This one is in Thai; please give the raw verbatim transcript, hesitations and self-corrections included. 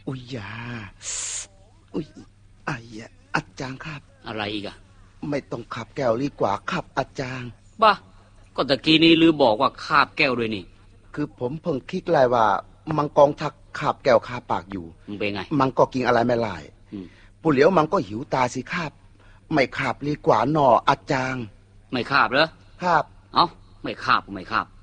อุยยาอุยไอ้อาจารย์ครับอะไรอีกอะไม่ต้องขับแก้วดีกว่าครับอาจารย์บ้าก็ตะกี้นี้ลือบอกว่าคาบแก้วด้วยนี่คือผมเพิ่งคิดเลยว่ามังกรทักขับแก้วคาปากอยู่มันเป็นไงมังก็กินอะไรไม่ไล่ปุเหลียวมังก็หิวตาสิครับไม่ขับดีกว่าหนออาจารย์ไม่คาบเหรอครับเอ้าไม่คาบไม่คาบ